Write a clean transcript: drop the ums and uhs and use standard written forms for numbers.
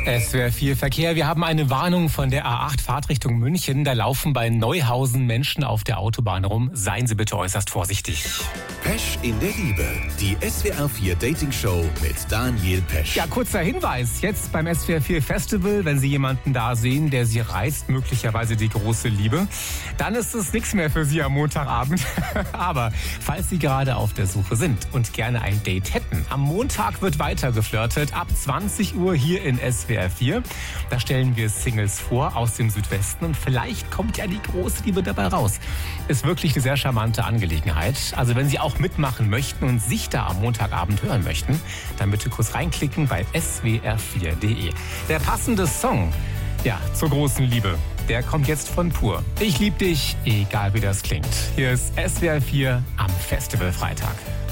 SWR 4 Verkehr. Wir haben eine Warnung von der A8 Fahrtrichtung München. Da laufen bei Neuhausen Menschen auf der Autobahn rum. Seien Sie bitte äußerst vorsichtig. Pesch in der Liebe. Die SWR 4 Dating Show mit Daniel Pesch. Ja, kurzer Hinweis. Jetzt beim SWR 4 Festival, wenn Sie jemanden da sehen, der Sie reizt, möglicherweise die große Liebe, dann ist es nichts mehr für Sie am Montagabend. Aber falls Sie gerade auf der Suche sind und gerne ein Date hätten, am Montag wird weiter geflirtet. Ab 20 Uhr hier in SWR 4. Da stellen wir Singles vor aus dem Südwesten und vielleicht kommt ja die große Liebe dabei raus. Ist wirklich eine sehr charmante Angelegenheit. Also wenn Sie auch mitmachen möchten und sich da am Montagabend hören möchten, dann bitte kurz reinklicken bei swr4.de. Der passende Song, ja, zur großen Liebe, der kommt jetzt von Pur. Ich lieb dich, egal wie das klingt. Hier ist SWR 4 am Festival Freitag.